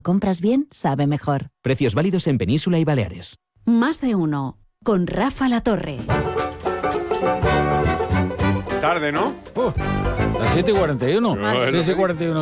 Compras bien, sabe mejor. Precios válidos en Península y Baleares. Más de uno. Con Rafa La Torre. Tarde, ¿no? Las 7:41. 6:41.